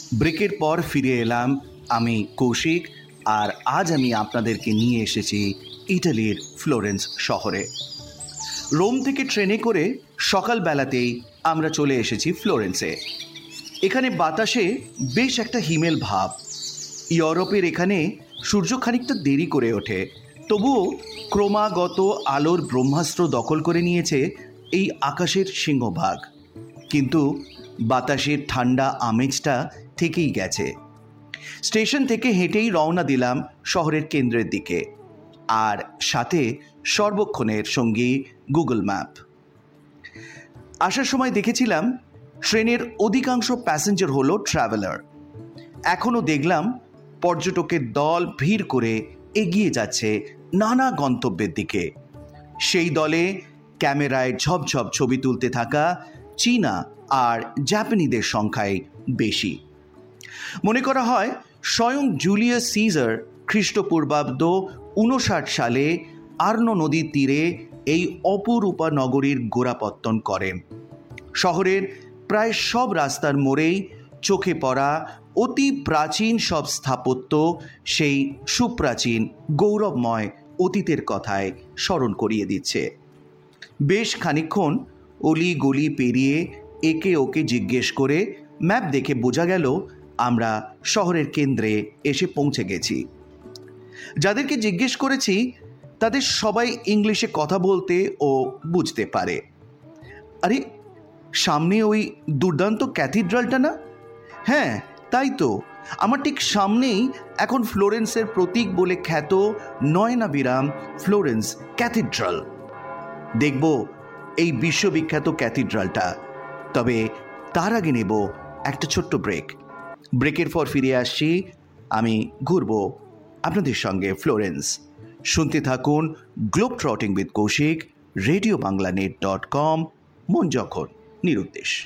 ব্রেকের পর ফিরে এলাম আমি কৌশিক, আর আজ আমি আপনাদেরকে নিয়ে এসেছি ইটালির ফ্লোরেন্স শহরে। রোম থেকে ট্রেনে করে সকালবেলাতেই আমরা চলে এসেছি ফ্লোরেন্সে। এখানে বাতাসে বেশ একটা হিমেল ভাব। ইউরোপের এখানে সূর্য খানিকটা দেরি করে ওঠে, তবুও ক্রমাগত আলোর ব্রহ্মাস্ত্র দখল করে নিয়েছে এই আকাশের সিংহভাগ। কিন্তু বাতাসের ঠান্ডা আমেজটা থেকেই গেছে। স্টেশন থেকে হেঁটেই রওনা দিলাম শহরের কেন্দ্রের দিকে, আর সাথে সর্বক্ষণের সঙ্গী গুগল ম্যাপ। আসার সময় দেখেছিলাম ট্রেনের অধিকাংশ প্যাসেঞ্জার হলো ট্রাভেলার। এখনও দেখলাম পর্যটকের দল ভিড় করে এগিয়ে যাচ্ছে নানা গন্তব্যের দিকে। সেই দলে ক্যামেরায় ঝপঝপ ছবি তুলতে থাকা চীনা আর জাপানিদের সংখ্যাই বেশি। মনে করা হয় স্বয়ং জুলিয়াস সিজার খ্রিস্টপূর্বাব্দ 59 সালে আর্নো নদীর তীরে এই অপরূপা নগরীর গোড়াপত্তন করেন। শহরের প্রায় সব রাস্তার মোড়েই চোখে পড়া অতি প্রাচীন সব স্থাপত্য সেই সুপ্রাচীন গৌরবময় অতীতের কথায় স্মরণ করিয়ে দিচ্ছে। বেশ খানিকক্ষণ অলি গলি পেরিয়ে একে ওকে জিজ্ঞেস করে ম্যাপ দেখে বোঝা গেল আমরা শহরের কেন্দ্রে এসে পৌঁছে গেছি। যাদেরকে জিজ্ঞেস করেছি তাদের সবাই ইংলিশে কথা বলতে ও বুঝতে পারে। আরে, সামনে ওই দুর্দান্ত ক্যাথিড্রালটা না? হ্যাঁ, তাই তো। আমার ঠিক সামনেই এখন ফ্লোরেন্সের প্রতীক বলে খ্যাত নয়নাভিরাম ফ্লোরেন্স ক্যাথিড্রাল। দেখব এই বিশ্ববিখ্যাত ক্যাথিড্রালটা। তবে তার আগে নেব একটা ছোট্ট ব্রেকের পর ফিরে আসছি আমি ঘুরব আপনাদের সঙ্গে ফ্লোরেন্স। শুনতে থাকুন গ্লোব ট্রটিং উইথ কৌশিক, রেডিওবাংলানেট.com, মন যখন নিরুদ্দেশ।